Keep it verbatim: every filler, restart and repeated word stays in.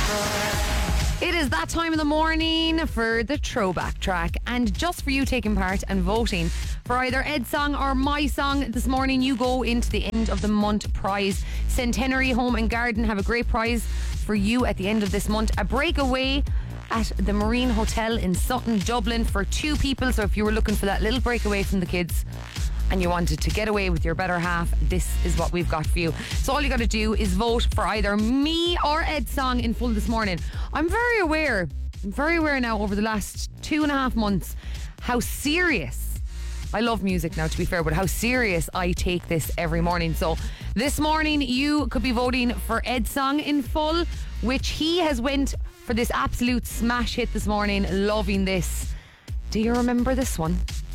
It is that time of the morning for the throwback track, and just for you taking part and voting for either Ed's song or my song this morning, you go into the end of the month prize. Centenary Home and Garden have a great prize for you at the end of this month, a breakaway at the Marine Hotel in Sutton, Dublin for two people. So if you were looking for that little breakaway from the kids and you wanted to get away with your better half, this is what we've got for you. So all you got to do is vote for either me or Ed's song in full this morning. I'm very aware, I'm very aware now over the last two and a half months how serious, I love music now to be fair, but how serious I take this every morning. So this morning you could be voting for Ed's song in full, which he has went for this absolute smash hit this morning. Loving this. Do you remember this one?